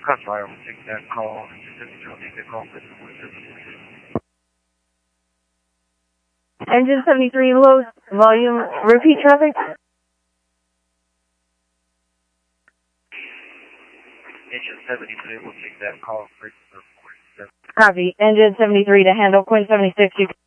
Crossfire will take that call. Engine 73 will take that call for 476. Engine 73 low volume, repeat traffic. Engine 73 will take that call for 477. Copy. Engine 73 to handle, Quinn 76, you